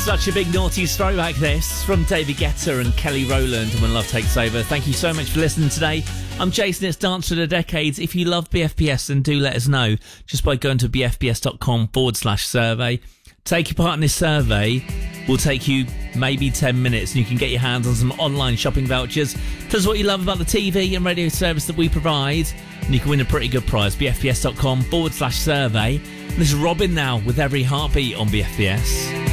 Such a big noughties throwback this from David Guetta and Kelly Rowland and When Love Takes Over. Thank you so much for listening today. I'm Jason, it's Dance for the Decades. If you love BFBS, then do let us know just by going to bfbs.com/survey. Take your part in this survey. Will take you maybe 10 minutes and you can get your hands on some online shopping vouchers. Tell us what you love about the TV and radio service that we provide and you can win a pretty good prize. bfbs.com/survey. This is Robin now with Every Heartbeat on BFBS.